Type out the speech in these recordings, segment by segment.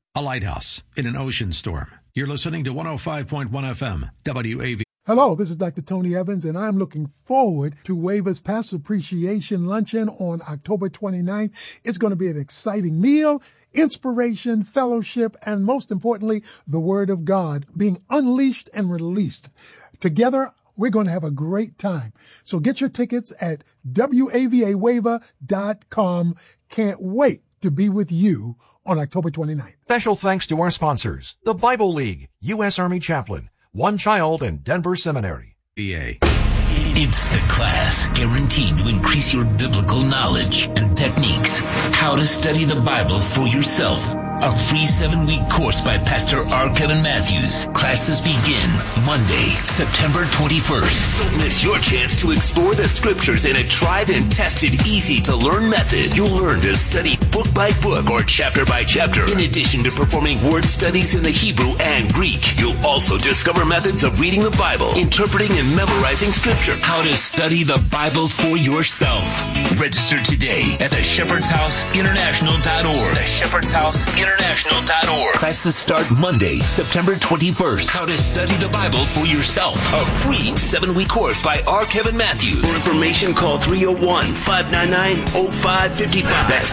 A lighthouse in an ocean storm. You're listening to 105.1 FM, WAV. Hello, this is Dr. Tony Evans, and I'm looking forward to WAVA's Pastor Appreciation Luncheon on October 29th. It's going to be an exciting meal, inspiration, fellowship, and most importantly, the Word of God being unleashed and released. Together, we're going to have a great time. So get your tickets at WAVAWAVA.com. Can't wait to be with you on October 29th. Special thanks to our sponsors, the Bible League, U.S. Army Chaplain, One Child, and Denver Seminary. BA. It's the class guaranteed to increase your biblical knowledge and techniques. How to study the Bible for yourself. A free 7-week course by Pastor R. Kevin Matthews. Classes begin Monday, September 21st. Don't miss your chance to explore the scriptures in a tried and tested, easy-to-learn method. You'll learn to study book by book or chapter by chapter. In addition to performing word studies in the Hebrew and Greek, you'll also discover methods of reading the Bible, interpreting and memorizing scripture. How to study the Bible for yourself. Register today at theshepherdshouseinternational.org. theshepherdshouseinternational.org. Classes start Monday, September 21st. How to study the Bible for yourself. A free 7-week course by R. Kevin Matthews. For information, call 301-599-0555. That's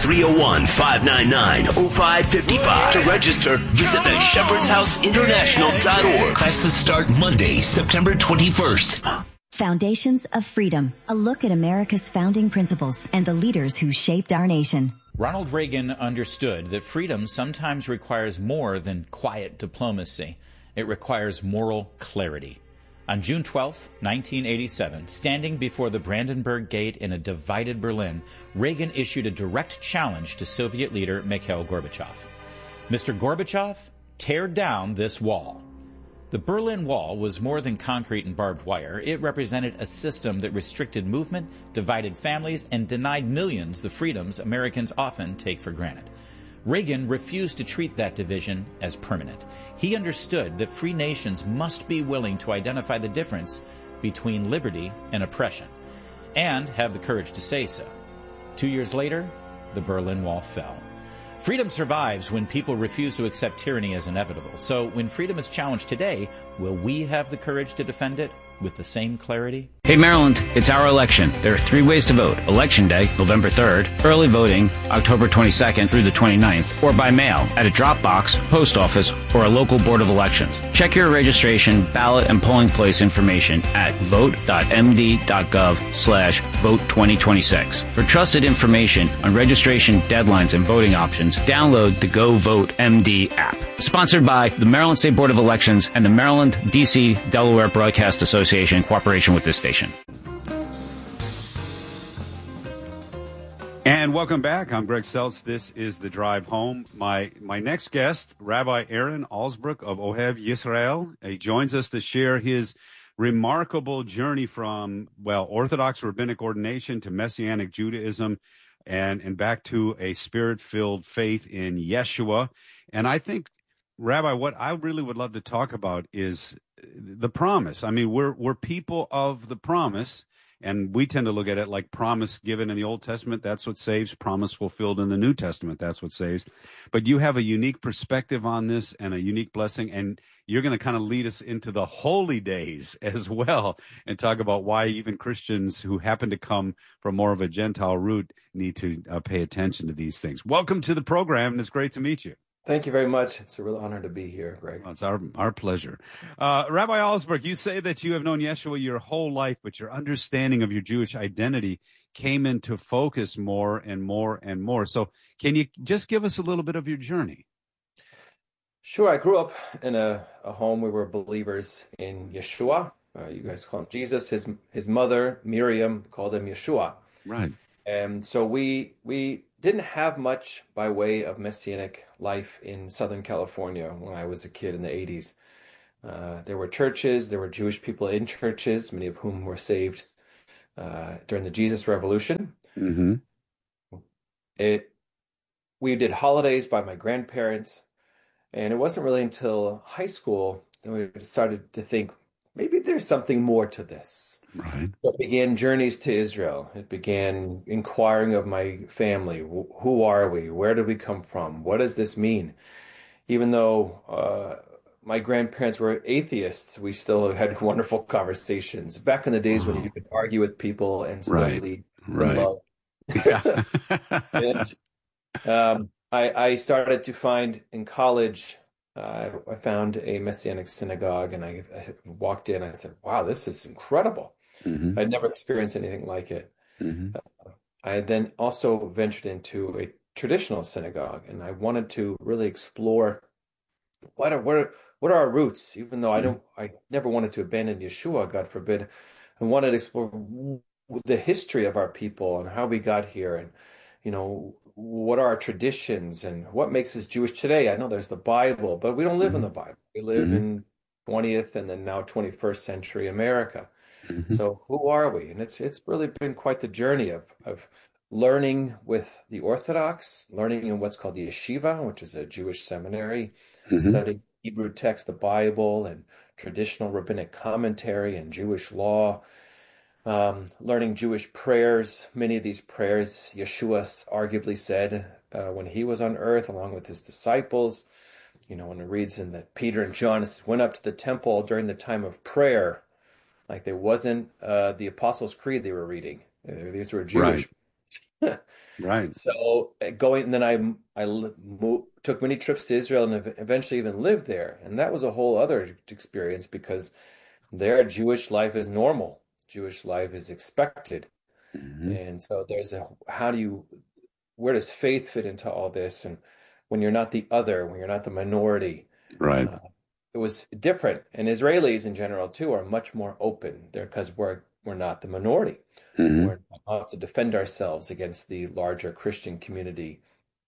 301-599-0555. To register, visit theshepherdshouseinternational.org. Classes start Monday, September 21st. Foundations of Freedom, a look at America's founding principles and the leaders who shaped our nation. Ronald Reagan understood that freedom sometimes requires more than quiet diplomacy. It requires moral clarity. On June 12, 1987, standing before the Brandenburg Gate in a divided Berlin, Reagan issued a direct challenge to Soviet leader Mikhail Gorbachev. Mr. Gorbachev, tear down this wall. The Berlin Wall was more than concrete and barbed wire. It represented a system that restricted movement, divided families, and denied millions the freedoms Americans often take for granted. Reagan refused to treat that division as permanent. He understood that free nations must be willing to identify the difference between liberty and oppression, and have the courage to say so. 2 years later, the Berlin Wall fell. Freedom survives when people refuse to accept tyranny as inevitable. So when freedom is challenged today, will we have the courage to defend it with the same clarity? Hey Maryland, it's our election. There are 3 ways to vote. Election Day, November 3rd, early voting, October 22nd through the 29th, or by mail at a drop box, post office, or a local board of elections. Check your registration, ballot, and polling place information at vote.md.gov/vote2026. For trusted information on registration deadlines and voting options, download the Go Vote MD app. Sponsored by the Maryland State Board of Elections and the Maryland, D.C., Delaware Broadcast Association in cooperation with this station. And welcome back. I'm Greg Seltz. This is The Drive Home. My next guest, Rabbi Aaron Alsbrook of Ohev Yisrael. He joins us to share his remarkable journey from, Orthodox rabbinic ordination to Messianic Judaism and back to a spirit-filled faith in Yeshua. And I think, Rabbi, what I really would love to talk about is the promise. I mean, we're people of the promise, and we tend to look at it like promise given in the Old Testament. That's what saves. Promise fulfilled in the New Testament. That's what saves. But you have a unique perspective on this and a unique blessing, and you're going to kind of lead us into the holy days as well and talk about why even Christians who happen to come from more of a Gentile root need to pay attention to these things. Welcome to the program, and it's great to meet you. Thank you very much. It's a real honor to be here, Greg. Well, it's our pleasure. Rabbi Alsbrook, you say that you have known Yeshua your whole life, but your understanding of your Jewish identity came into focus more and more and more. So can you just give us a little bit of your journey? Sure. I grew up in a home where we were believers in Yeshua. You guys call him Jesus. His mother, Miriam, called him Yeshua. Right. And so we didn't have much by way of Messianic life in Southern California when I was a kid in the 80s. There were churches, there were Jewish people in churches, many of whom were saved during the Jesus Revolution. Mm-hmm. We did holidays by my grandparents, and it wasn't really until high school that we started to think, maybe there's something more to this. Right. It began journeys to Israel. It began inquiring of my family. Who are we? Where did we come from? What does this mean? even though my grandparents were atheists, we still had wonderful conversations. Back in the days when you could argue with people and still lead in love. Yeah. And, I started to find in college, I found a Messianic synagogue, and I walked in. I said, "Wow, this is incredible." Mm-hmm. I'd never experienced anything like it. Mm-hmm. I then also ventured into a traditional synagogue, and I wanted to really explore what are our roots, even though I never wanted to abandon Yeshua, God forbid. I wanted to explore the history of our people and how we got here, and what are our traditions and what makes us Jewish today. I know there's the Bible, but we don't live in the Bible. We live in 20th and then now 21st century America. Mm-hmm. So who are we? And it's really been quite the journey of learning with the Orthodox, learning in what's called the yeshiva, which is a Jewish seminary, studying Hebrew text, the Bible, and traditional rabbinic commentary and Jewish law, learning Jewish prayers. Many of these prayers Yeshua arguably said when he was on earth, along with his disciples. When it reads in that Peter and John went up to the temple during the time of prayer, like there wasn't the Apostles' Creed they were reading. These were Jewish. Right. So and then I took many trips to Israel and eventually even lived there. And that was a whole other experience, because there Jewish life is normal. Jewish life is expected. Mm-hmm. And so there's where does faith fit into all this? And when you're not the other, when you're not the minority. Right. It was different. And Israelis in general too are much more open there, because we're not the minority. Mm-hmm. We're not to defend ourselves against the larger Christian community.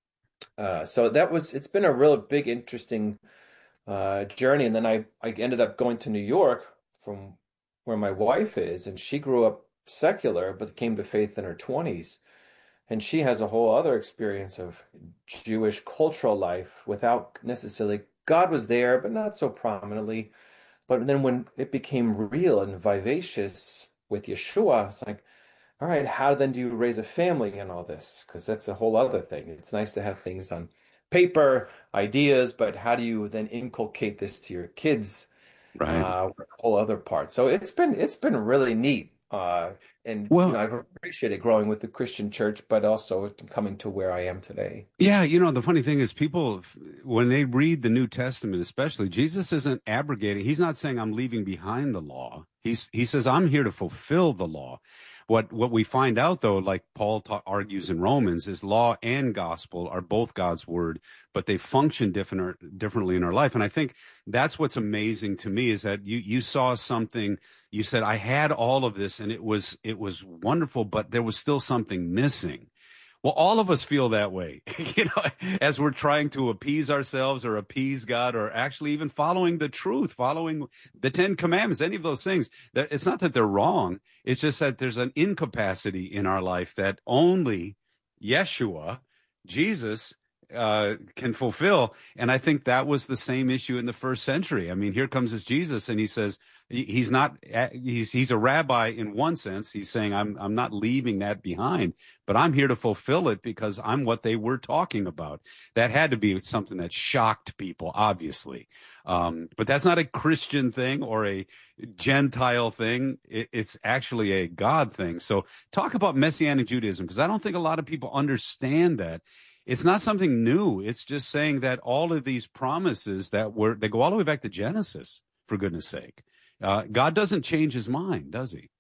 So it's been a real big, interesting journey. And then I ended up going to New York from where my wife is, and she grew up secular, but came to faith in her 20s. And she has a whole other experience of Jewish cultural life without necessarily, God was there, but not so prominently. But then when it became real and vivacious with Yeshua, it's like, all right, how then do you raise a family and all this? Because that's a whole other thing. It's nice to have things on paper, ideas, but how do you then inculcate this to your kids? Right. A whole other part. So it's been really neat. And I've appreciated growing with the Christian church, but also coming to where I am today. Yeah, the funny thing is, people, when they read the New Testament especially, Jesus isn't abrogating. He's not saying I'm leaving behind the law. He says I'm here to fulfill the law. What we find out, though, like Paul argues in Romans, is law and gospel are both God's word, but they function differently in our life. And I think that's what's amazing to me, is that you saw something. You said, I had all of this and it was wonderful, but there was still something missing. Well, all of us feel that way, as we're trying to appease ourselves or appease God, or actually even following the truth, following the 10 Commandments, any of those things. It's not that they're wrong. It's just that there's an incapacity in our life that only Yeshua, Jesus, can fulfill. And I think that was the same issue in the first century. I mean, here comes this Jesus, and he says, he's a rabbi in one sense. He's saying, I'm not leaving that behind, but I'm here to fulfill it because I'm what they were talking about. That had to be something that shocked people, obviously. But that's not a Christian thing or a Gentile thing. It's actually a God thing. So talk about Messianic Judaism, because I don't think a lot of people understand that. It's not something new. It's just saying that all of these promises they go all the way back to Genesis, for goodness sake. God doesn't change his mind, does he?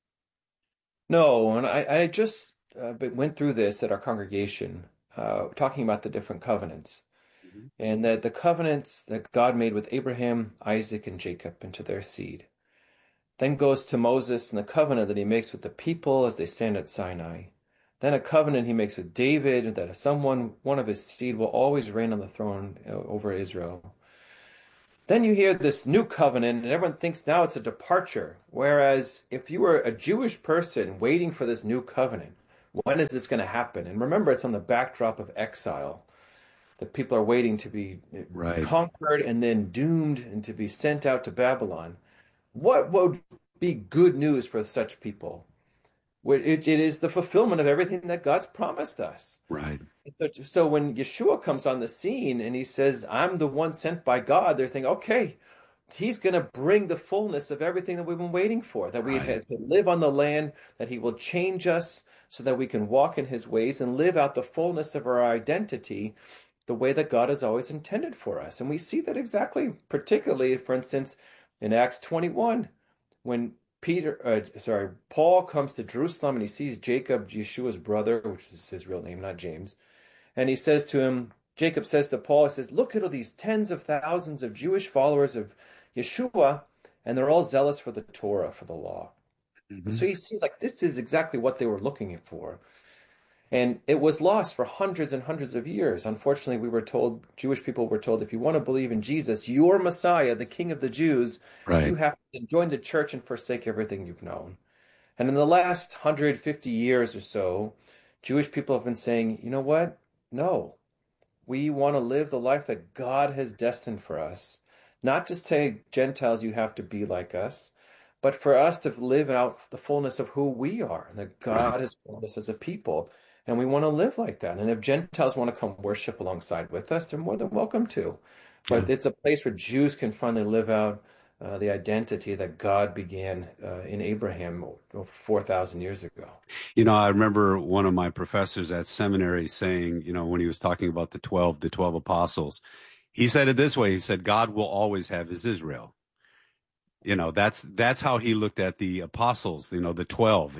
No, and I just went through this at our congregation, talking about the different covenants, and that the covenants that God made with Abraham, Isaac, and Jacob, and to their seed, then goes to Moses and the covenant that he makes with the people as they stand at Sinai. Then a covenant he makes with David, that one of his seed will always reign on the throne over Israel. Then you hear this new covenant, and everyone thinks now it's a departure. Whereas if you were a Jewish person waiting for this new covenant, when is this going to happen? And remember, it's on the backdrop of exile. The people are waiting to be conquered and then doomed and to be sent out to Babylon. What would be good news for such people? It is the fulfillment of everything that God's promised us. Right. So when Yeshua comes on the scene and he says, I'm the one sent by God, they're thinking, okay, he's going to bring the fullness of everything that we've been waiting for, that we have to live on the land, that he will change us so that we can walk in his ways and live out the fullness of our identity the way that God has always intended for us. And we see that exactly, particularly, for instance, in Acts 21, when Paul comes to Jerusalem and he sees Jacob, Yeshua's brother, which is his real name, not James. And he says to him, Jacob says to Paul, he says, look at all these tens of thousands of Jewish followers of Yeshua, and they're all zealous for the Torah, for the law. Mm-hmm. So you see, like, this is exactly what they were looking for. And it was lost for hundreds and hundreds of years. Unfortunately, Jewish people were told, if you want to believe in Jesus, your Messiah, the King of the Jews, you have to join the church and forsake everything you've known. And in the last 150 years or so, Jewish people have been saying, you know what? No, we want to live the life that God has destined for us. Not just say, Gentiles, you have to be like us, but for us to live out the fullness of who we are, and that God has formed us as a people. And we want to live like that. And if Gentiles want to come worship alongside with us, they're more than welcome to. But it's a place where Jews can finally live out the identity that God began in Abraham over 4,000 years ago. You know, I remember one of my professors at seminary saying, you know, when he was talking about the 12 apostles, he said it this way. He said, God will always have his Israel. You know, that's how he looked at the apostles, you know, the 12.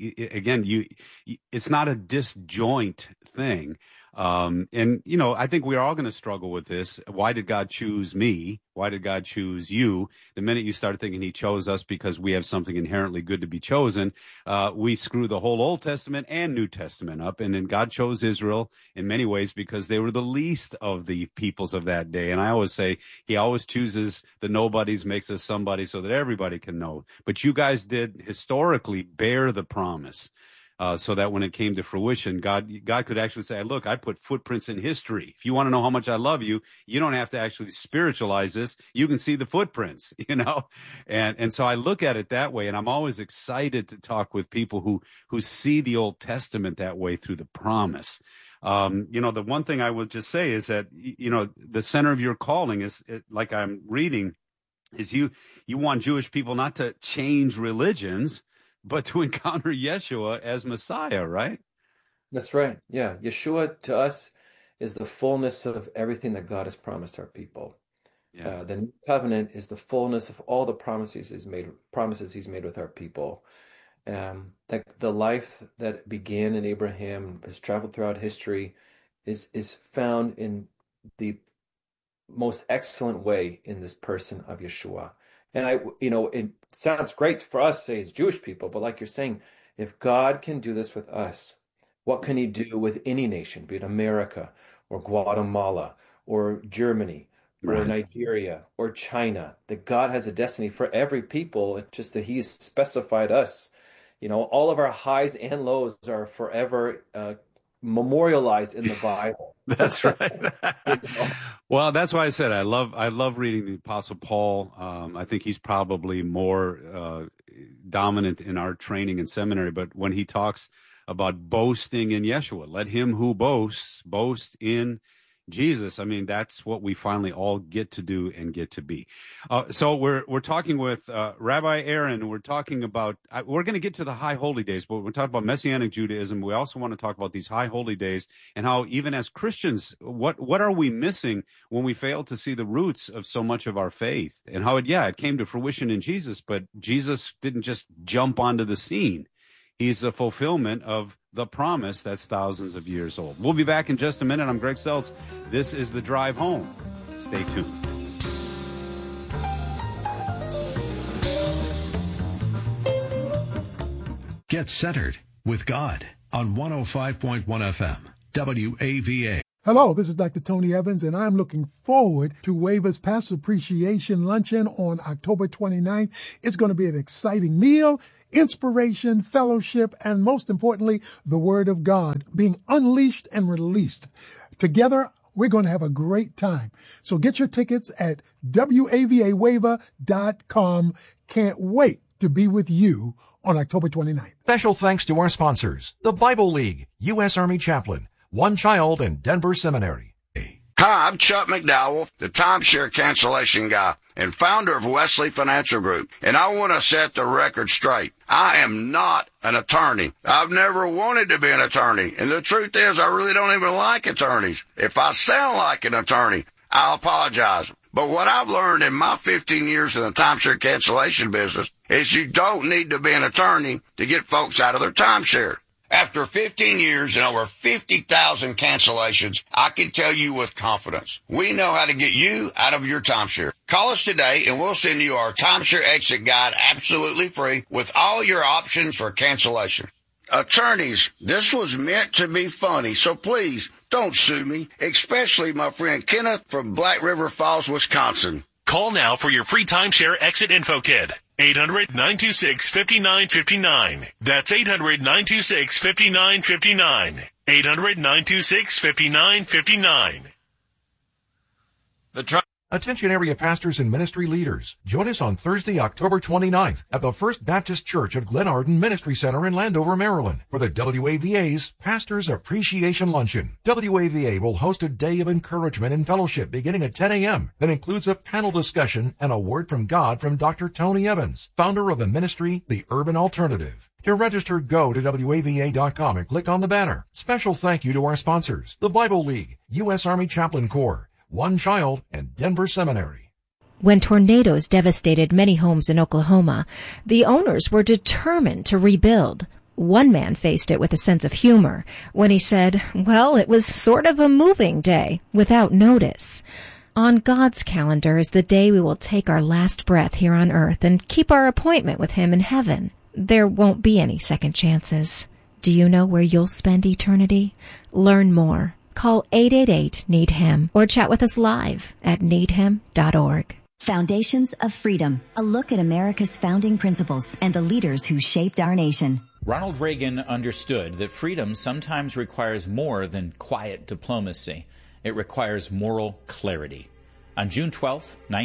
It's not a disjoint thing. And, you know, I think we're all going to struggle with this. Why did God choose me? Why did God choose you? The minute you start thinking he chose us because we have something inherently good to be chosen, we screw the whole Old Testament and New Testament up. And then God chose Israel in many ways because they were the least of the peoples of that day. And I always say he always chooses the nobodies, makes us somebody so that everybody can know. But you guys did historically bear the promise. So that when it came to fruition, God could actually say, look, I put footprints in history. If you want to know how much I love you, you don't have to actually spiritualize this. You can see the footprints, you know? And so I look at it that way, and I'm always excited to talk with people who see the Old Testament that way through the promise. You know, the one thing I would just say is that, you know, the center of your calling is, like I'm reading, is you want Jewish people not to change religions, but to encounter Yeshua as Messiah, right? That's right. Yeah. Yeshua to us is the fullness of everything that God has promised our people. Yeah. The new covenant is the fullness of all the promises he's made with our people. That the life that began in Abraham, has traveled throughout history, is found in the most excellent way in this person of Yeshua. And it sounds great for us, say, as Jewish people, but like you're saying, if God can do this with us, what can he do with any nation, be it America or Guatemala or Germany or Nigeria or China? That God has a destiny for every people. It's just that he's specified us. You know, all of our highs and lows are forever memorialized in the Bible. That's right. Well, that's why I said I love reading the Apostle Paul. I think he's probably more dominant in our training in seminary. But when he talks about boasting in Yeshua, let him who boasts boast in Jesus. I mean, that's what we finally all get to do and get to be. So we're talking with Rabbi Aaron. We're talking about, we're going to get to the high holy days, but we're talking about Messianic Judaism. We also want to talk about these high holy days and how even as Christians, what are we missing when we fail to see the roots of so much of our faith, and how it came to fruition in Jesus, but Jesus didn't just jump onto the scene. He's a fulfillment of the promise that's thousands of years old. We'll be back in just a minute. I'm Greg Seltz. This is The Drive Home. Stay tuned. Get centered with God on 105.1 FM, WAVA. Hello, this is Dr. Tony Evans, and I'm looking forward to WAVA's Pastor Appreciation Luncheon on October 29th. It's going to be an exciting meal, inspiration, fellowship, and most importantly, the Word of God being unleashed and released. Together, we're going to have a great time. So get your tickets at WAVAWAVA.com. Can't wait to be with you on October 29th. Special thanks to our sponsors, the Bible League, U.S. Army Chaplain, One child in Denver Seminary. Hi, I'm Chuck McDowell, the timeshare cancellation guy and founder of Wesley Financial Group, and I want to set the record straight. I am not an attorney. I've never wanted to be an attorney, and the truth is I really don't even like attorneys. If I sound like an attorney, I'll apologize. But what I've learned in my 15 years in the timeshare cancellation business is you don't need to be an attorney to get folks out of their timeshare. After 15 years and over 50,000 cancellations, I can tell you with confidence, we know how to get you out of your timeshare. Call us today and we'll send you our timeshare exit guide absolutely free with all your options for cancellation. Attorneys, this was meant to be funny, so please don't sue me, especially my friend Kenneth from Black River Falls, Wisconsin. Call now for your free timeshare exit info kit. 800-926-5959. That's 800-926-5959. 800-926-5959. Attention area pastors and ministry leaders. Join us on Thursday, October 29th at the First Baptist Church of Glen Arden Ministry Center in Landover, Maryland for the WAVA's Pastors Appreciation Luncheon. WAVA will host a day of encouragement and fellowship beginning at 10 a.m. that includes a panel discussion and a word from God from Dr. Tony Evans, founder of the ministry, The Urban Alternative. To register, go to WAVA.com and click on the banner. Special thank you to our sponsors, the Bible League, U.S. Army Chaplain Corps, One Child, and Denver Seminary. When tornadoes devastated many homes in Oklahoma, the owners were determined to rebuild. One man faced it with a sense of humor when he said, well, it was sort of a moving day without notice. On God's calendar is the day we will take our last breath here on earth and keep our appointment with Him in heaven. There won't be any second chances. Do you know where you'll spend eternity? Learn more. Call 888-NEED-HIM or chat with us live at needhim.org. Foundations of Freedom, a look at America's founding principles and the leaders who shaped our nation. Ronald Reagan understood that freedom sometimes requires more than quiet diplomacy. It requires moral clarity. On June 12,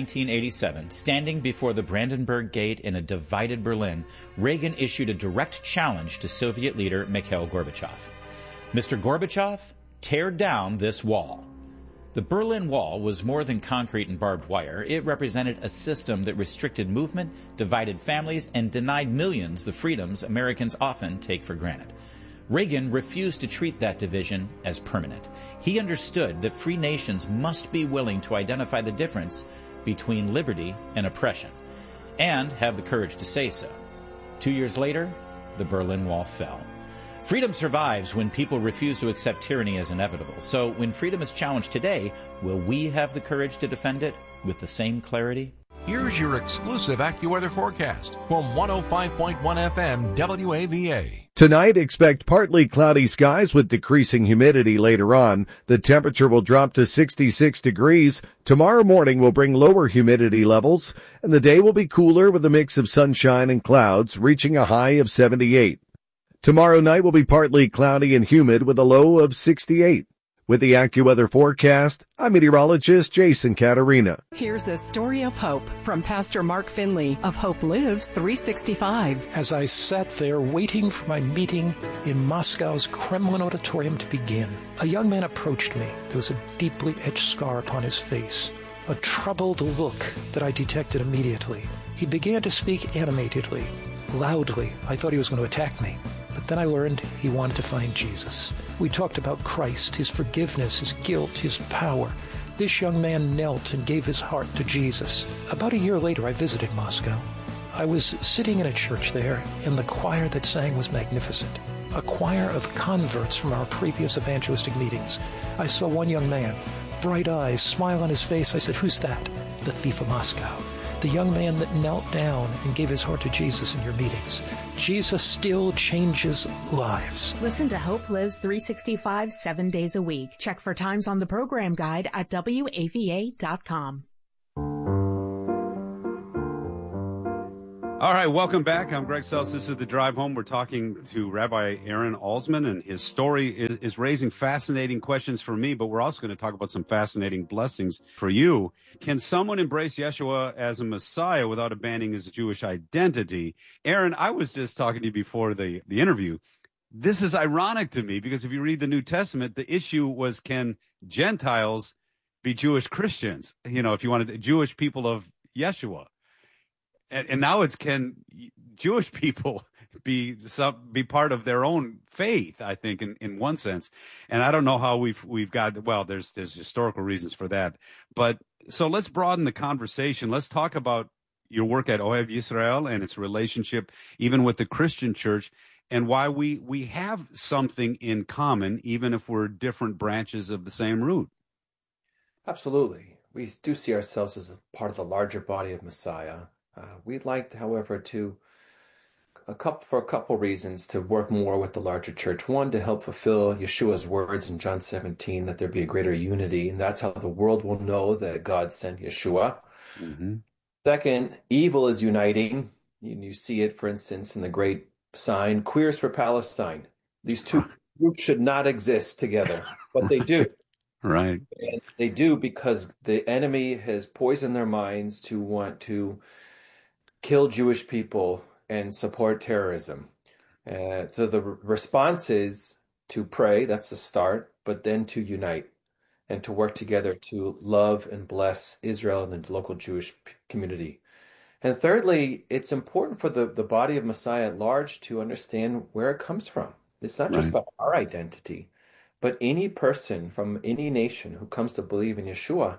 1987, standing before the Brandenburg Gate in a divided Berlin, Reagan issued a direct challenge to Soviet leader Mikhail Gorbachev. Mr. Gorbachev, tear down this wall. The Berlin Wall was more than concrete and barbed wire. It represented a system that restricted movement, divided families, and denied millions the freedoms Americans often take for granted. Reagan refused to treat that division as permanent. He understood that free nations must be willing to identify the difference between liberty and oppression, and have the courage to say so. 2 years later, the Berlin Wall fell. Freedom survives when people refuse to accept tyranny as inevitable. So when freedom is challenged today, will we have the courage to defend it with the same clarity? Here's your exclusive AccuWeather forecast from 105.1 FM WAVA. Tonight, expect partly cloudy skies with decreasing humidity later on. The temperature will drop to 66 degrees. Tomorrow morning will bring lower humidity levels, and the day will be cooler with a mix of sunshine and clouds, reaching a high of 78. Tomorrow night will be partly cloudy and humid with a low of 68. With the AccuWeather forecast, I'm meteorologist Jason Caterina. Here's a story of hope from Pastor Mark Finley of Hope Lives 365. As I sat there waiting for my meeting in Moscow's Kremlin auditorium to begin, a young man approached me. There was a deeply etched scar upon his face, a troubled look that I detected immediately. He began to speak animatedly, loudly. I thought he was going to attack me. But then I learned he wanted to find Jesus. We talked about Christ, His forgiveness, His guilt, His power. This young man knelt and gave his heart to Jesus. About a year later, I visited Moscow. I was sitting in a church there, and the choir that sang was magnificent. A choir of converts from our previous evangelistic meetings. I saw one young man, bright eyes, smile on his face. I said, "Who's that?" "The thief of Moscow. The young man that knelt down and gave his heart to Jesus in your meetings." Jesus still changes lives. Listen to Hope Lives 365 7 days a week. Check for times on the program guide at WAVA.com. All right, welcome back. I'm Greg Seltz. This is The Drive Home. We're talking to Rabbi Aaron Alsman, and his story is raising fascinating questions for me, but we're also going to talk about some fascinating blessings for you. Can someone embrace Yeshua as a Messiah without abandoning his Jewish identity? Aaron, I was just talking to you before the interview. this is ironic to me, because if you read the New Testament, the issue was, can Gentiles be Jewish Christians? You know, if you wanted Jewish people of Yeshua. And now it's, can Jewish people be part of their own faith, I think, in one sense. And I don't know how we've got, well, there's historical reasons for that. But so let's broaden the conversation. Let's talk about your work at Ohev Yisrael and its relationship even with the Christian church, and why we have something in common, even if we're different branches of the same root. Absolutely. We do see ourselves as a part of the larger body of Messiah. We'd like, however, for a couple reasons, to work more with the larger church. One, to help fulfill Yeshua's words in John 17, that there be a greater unity, and that's how the world will know that God sent Yeshua. Mm-hmm. Second, evil is uniting. You see it, for instance, in the great sign, Queers for Palestine. These two groups should not exist together, but they do. Right. And they do because the enemy has poisoned their minds to want to kill Jewish people and support terrorism. So the response is to pray, that's the start, but then to unite and to work together to love and bless Israel and the local Jewish community. And thirdly, it's important for the body of Messiah at large to understand where it comes from. It's not just about our identity, but any person from any nation who comes to believe in Yeshua,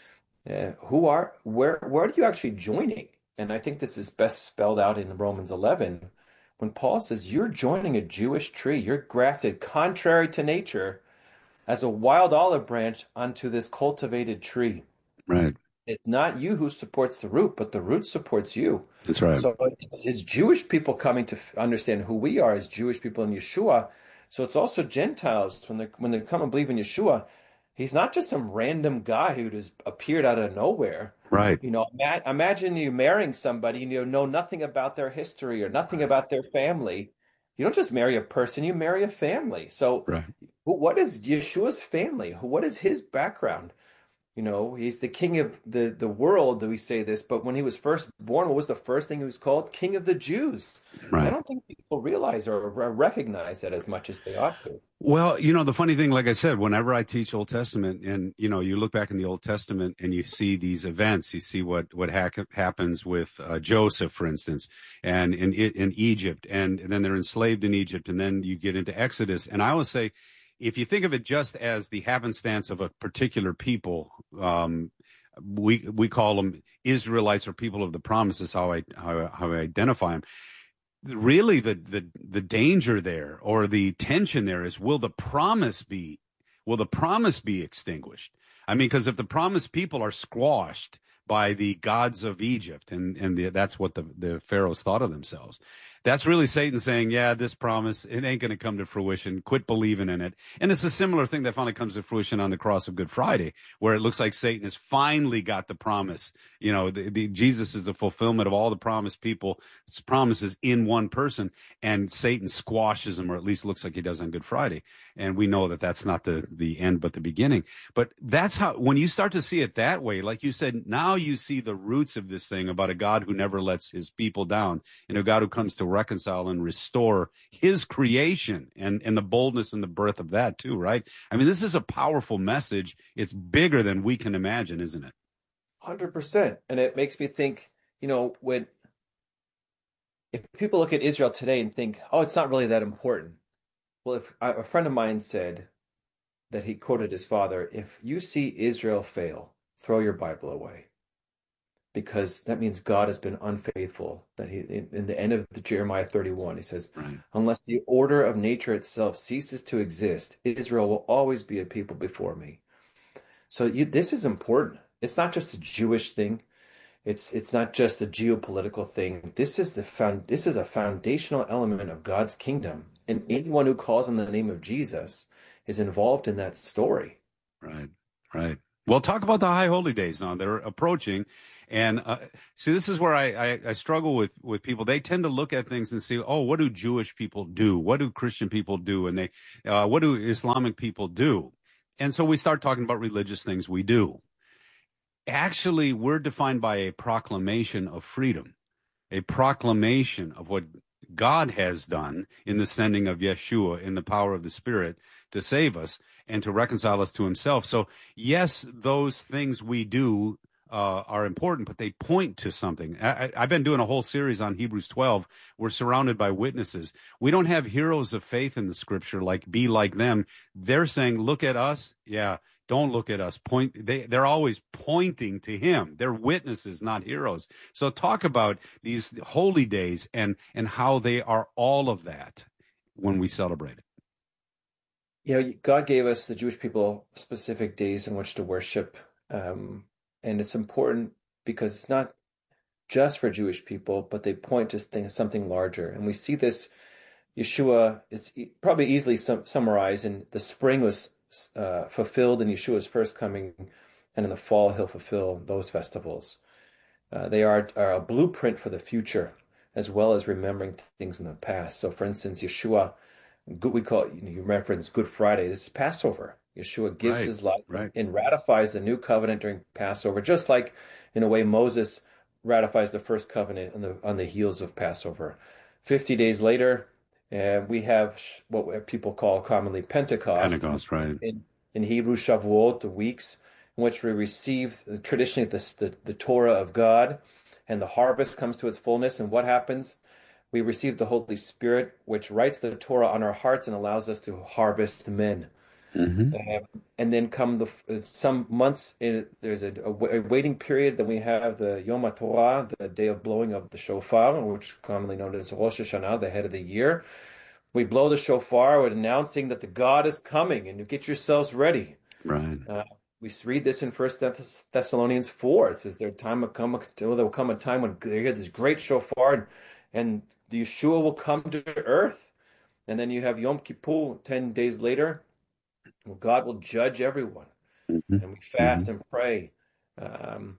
where are you actually joining? And I think this is best spelled out in Romans 11, when Paul says, you're joining a Jewish tree. You're grafted contrary to nature as a wild olive branch onto this cultivated tree. Right. It's not you who supports the root, but the root supports you. That's right. So it's Jewish people coming to understand who we are as Jewish people in Yeshua. So it's also Gentiles when they come and believe in Yeshua. He's not just some random guy who just appeared out of nowhere. Right. You know, imagine you marrying somebody and you know nothing about their history or nothing about their family. You don't just marry a person, you marry a family. So what is Yeshua's family? What is his background? You know, he's the king of the world, we say this, but when he was first born, what was the first thing he was called? King of the Jews. Right. I don't think people realize or recognize that as much as they ought to. Well, you know, the funny thing, like I said, whenever I teach Old Testament and, you know, you look back in the Old Testament and you see these events, you see what happens with Joseph, for instance, and in Egypt, and then they're enslaved in Egypt, and then you get into Exodus. And I always say, if you think of it just as the happenstance of a particular people, we call them Israelites or people of the promises, how I identify them. Really, the danger there or the tension there is, will the promise be extinguished? I mean, because if the promised people are squashed by the gods of Egypt, and that's what the pharaohs thought of themselves. That's really Satan saying, yeah, this promise, it ain't going to come to fruition. Quit believing in it. And it's a similar thing that finally comes to fruition on the cross of Good Friday, where it looks like Satan has finally got the promise. You know, Jesus is the fulfillment of all the promised people's promises in one person, and Satan squashes them, or at least looks like he does on Good Friday. And we know that that's not the end, but the beginning. But that's how, when you start to see it that way, like you said, now you see the roots of this thing about a God who never lets his people down, and a God who comes to reconcile and restore his creation, and the boldness and the birth of that too, right? I mean, this is a powerful message. It's bigger than we can imagine, isn't it? 100%. And it makes me think, you know, if people look at Israel today and think, oh, it's not really that important. Well, if a friend of mine said that he quoted his father, if you see Israel fail, throw your Bible away. Because that means God has been unfaithful. That in the end of Jeremiah 31, he says, unless the order of nature itself ceases to exist, Israel will always be a people before me. So this is important. It's not just a Jewish thing. It's not just a geopolitical thing. This is a foundational element of God's kingdom, and anyone who calls on the name of Jesus is involved in that story. Right. Well, talk about the High Holy Days now. They're approaching. And see, this is where I struggle with people. They tend to look at things and say, oh, what do Jewish people do? What do Christian people do? And what do Islamic people do? And so we start talking about religious things we do. Actually, we're defined by a proclamation of freedom, a proclamation of what God has done in the sending of Yeshua in the power of the Spirit to save us and to reconcile us to himself. So yes, those things we do are important, but they point to something. I've been doing a whole series on Hebrews 12. We're surrounded by witnesses. We don't have heroes of faith in the scripture, like be like them. They're saying, look at us. Yeah. Don't look at us. They're always pointing to him. They're witnesses, not heroes. So talk about these holy days and how they are all of that when we celebrate it. You know, God gave us, the Jewish people, specific days in which to worship. And it's important because it's not just for Jewish people, but they point to something larger. And we see this, Yeshua, it's probably easily summarized in the spring was fulfilled in Yeshua's first coming, and in the fall he'll fulfill those festivals. They are a blueprint for the future, as well as remembering things in the past. So, for instance, Yeshua, we call it, you reference Good Friday. This is Passover. Yeshua gives his life and ratifies the new covenant during Passover, just like, in a way, Moses ratifies the first covenant on the heels of Passover. 50 days later, we have what people call commonly Pentecost. Pentecost, right. In Hebrew, Shavuot, the weeks in which we receive traditionally the Torah of God, and the harvest comes to its fullness. And what happens? We receive the Holy Spirit, which writes the Torah on our hearts and allows us to harvest men. Mm-hmm. And then come some months, there's a waiting period. Then we have the Yom HaTorah, the day of blowing of the shofar, which is commonly known as Rosh Hashanah, the head of the year. We blow the shofar, we're announcing that the God is coming, and you get yourselves ready. Right. We read this in 1 Thessalonians 4. It says there will come a time when they hear this great shofar, and the Yeshua will come to earth. And then you have Yom Kippur 10 days later. God will judge everyone, and we fast and pray, and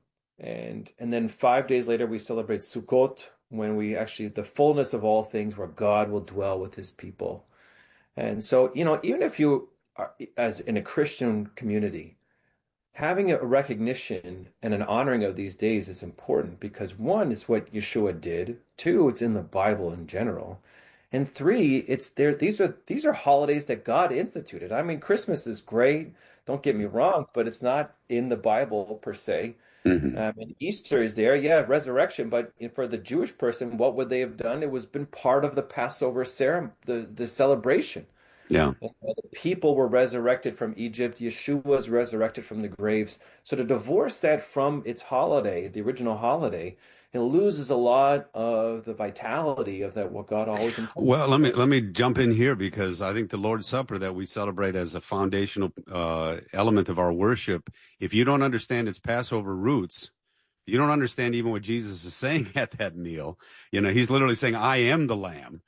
then 5 days later we celebrate Sukkot, when we actually the fullness of all things, where God will dwell with his people. And so, even if you are as in a Christian community, having a recognition and an honoring of these days is important, because one, it's what Yeshua did. Two, it's in the Bible in general. And three, it's there. These are holidays that God instituted. I mean, Christmas is great. Don't get me wrong, but it's not in the Bible per se. Mm-hmm. And Easter is there, resurrection. But for the Jewish person, what would they have done? It was been part of the Passover ceremony, the celebration. Yeah, the people were resurrected from Egypt. Yeshua was resurrected from the graves. So to divorce that from its holiday, the original holiday, it loses a lot of the vitality of that, what God always intended. Well, let me jump in here, because I think the Lord's Supper that we celebrate as a foundational element of our worship, if you don't understand its Passover roots, you don't understand even what Jesus is saying at that meal. He's literally saying, I am the Lamb.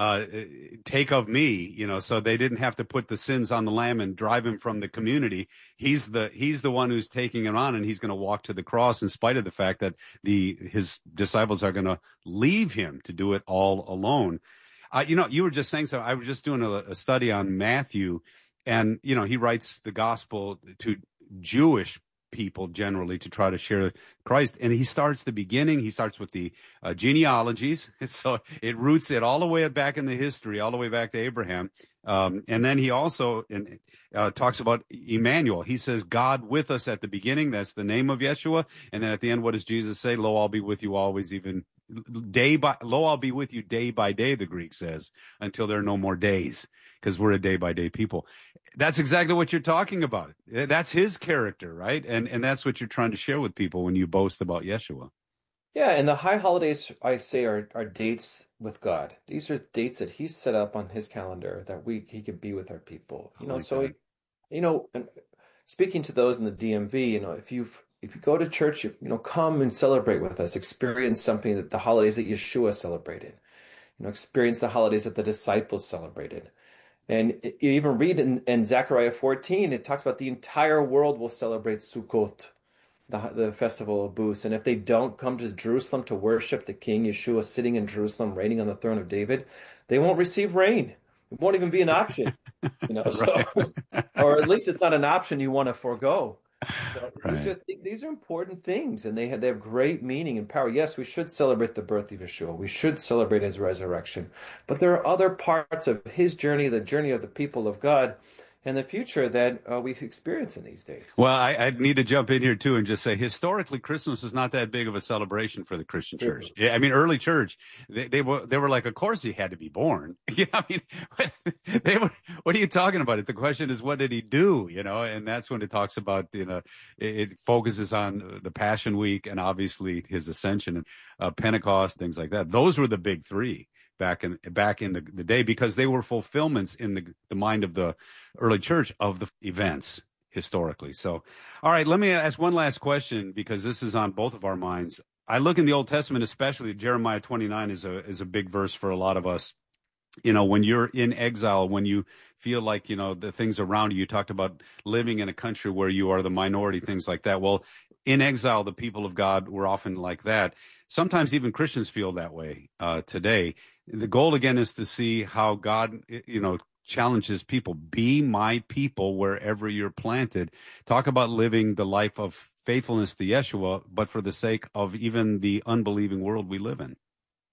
Take of me, so they didn't have to put the sins on the lamb and drive him from the community. He's the one who's taking him on, and he's going to walk to the cross in spite of the fact that his disciples are going to leave him to do it all alone. You were just saying so. I was just doing a study on Matthew, and he writes the gospel to Jewish people generally to try to share Christ, and he starts the beginning. He starts with the genealogies, so it roots it all the way back in the history, all the way back to Abraham, and then he also talks about Emmanuel. He says God with us at the beginning. That's the name of Yeshua. And then at the end, what does Jesus say? Lo, I'll be with you always, even I'll be with you day by day, the Greek says, until there are no more days, because we're a day by day people. That's exactly what you're talking about. That's his character, right? And that's what you're trying to share with people when you boast about Yeshua. Yeah, and the high holidays, I say, are dates with God. These are dates that he set up on his calendar that he could be with our people. And speaking to those in the DMV, if you go to church, come and celebrate with us. Experience something that the holidays that Yeshua celebrated. Experience the holidays that the disciples celebrated. And you even read in Zechariah 14, it talks about the entire world will celebrate Sukkot, the festival of booths. And if they don't come to Jerusalem to worship the King, Yeshua sitting in Jerusalem, reigning on the throne of David, they won't receive rain. It won't even be an option, or at least it's not an option you want to forego. So Right. these are important things, and they have great meaning and power. Yes, we should celebrate the birth of Yeshua. We should celebrate his resurrection. But there are other parts of his journey, the journey of the people of God, and the future that we experience in these days. Well, I need to jump in here too and just say, historically, Christmas is not that big of a celebration for the Christian church. Yeah, I mean, early church, they were like, of course he had to be born. You know, I mean, they were. What are you talking about? The question is, what did he do? You know, and that's when it talks about, you know, it focuses on the Passion Week and obviously his ascension and Pentecost, things like that. Those were the big three back in the day, because they were fulfillments in the mind of the early church of the events historically. So, all right, let me ask one last question, because this is on both of our minds. I look in the Old Testament, especially Jeremiah 29 is a big verse for a lot of us. You know, when you're in exile, when you feel like, you know, the things around you, you talked about living in a country where you are the minority, things like that. Well, in exile, the people of God were often like that. Sometimes even Christians feel that way today. The goal, again, is to see how God, you know, challenges people. Be my people wherever you're planted. Talk about living the life of faithfulness to Yeshua, but for the sake of even the unbelieving world we live in.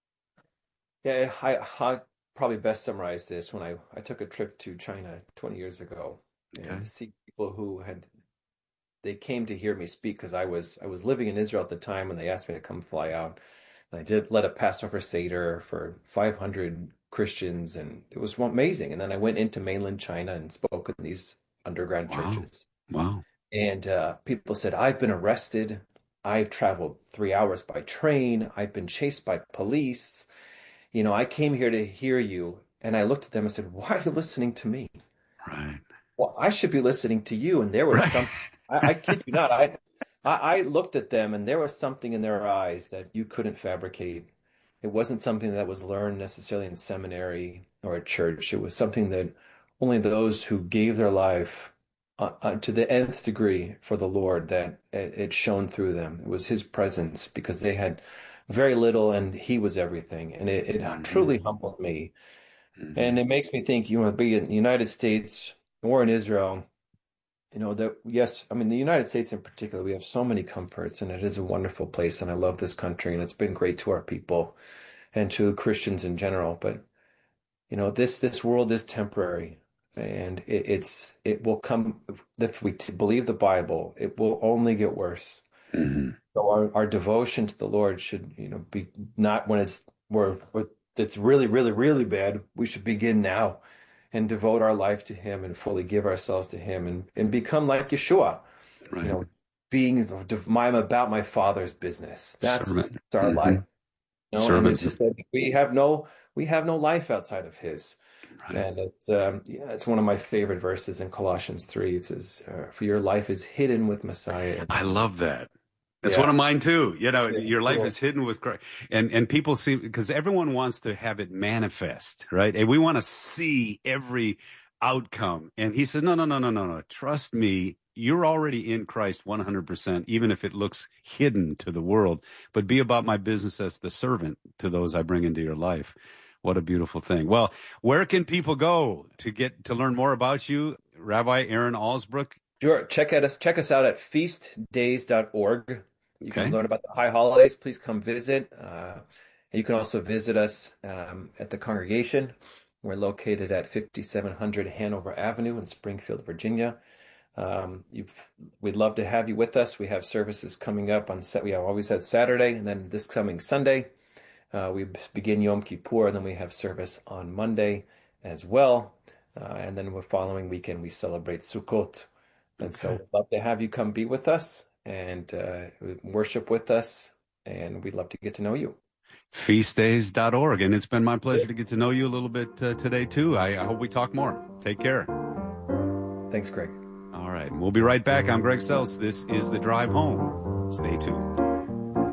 Yeah, I probably best summarize this when I took a trip to China 20 years ago, and to see people who they came to hear me speak, because I was living in Israel at the time, and they asked me to come fly out. And I led a Passover Seder for 500 Christians, and it was amazing. And then I went into mainland China and spoke in these underground churches. Wow. And people said, I've been arrested. I've traveled 3 hours by train. I've been chased by police. You know, I came here to hear you. And I looked at them and said, why are you listening to me? Right. Well, I should be listening to you. And there was something, I kid you not, I looked at them, and there was something in their eyes that you couldn't fabricate. It wasn't something that was learned necessarily in seminary or at church. It was something that only those who gave their life to the nth degree for the Lord, that it shone through them. It was his presence, because they had very little and he was everything. And it truly humbled me. And it makes me think, you want to be in the United States or in Israel, you know, that, yes, I mean, the United States in particular, we have so many comforts, and it is a wonderful place, and I love this country, and it's been great to our people and to Christians in general. But, you know, this world is temporary, and it will come, if we believe the Bible, it will only get worse. Mm-hmm. So our devotion to the Lord should, you know, be not when it's really, really, really bad. We should begin now and devote our life to him and fully give ourselves to him and become like Yeshua. Right. You know, I'm about my Father's business. That's our life. You know, and it's just that we have no life outside of his. Right. And it's one of my favorite verses in Colossians 3. It says, for your life is hidden with Messiah. I love that. It's one of mine too. You know, your life is hidden with Christ. And people see, because everyone wants to have it manifest, right? And we want to see every outcome. And he said, no. Trust me. You're already in Christ 100%, even if it looks hidden to the world. But be about my business as the servant to those I bring into your life. What a beautiful thing. Well, where can people go to learn more about you, Rabbi Aaron Alsbrook? Sure. Check us out at feastdays.org. You can learn about the high holidays. Please come visit. You can also visit us at the congregation. We're located at 5700 Hanover Avenue in Springfield, Virginia. We'd love to have you with us. We have services coming up on set. We have always had Saturday, and then this coming Sunday, we begin Yom Kippur, and then we have service on Monday as well. And then the following weekend, we celebrate Sukkot. And so we'd love to have you come be with us and worship with us, and we'd love to get to know you. Feastdays.org. And it's been my pleasure to get to know you a little bit today, too. I hope we talk more. Take care. Thanks, Greg. All right. We'll be right back. I'm Greg Seltz. This is The Drive Home. Stay tuned.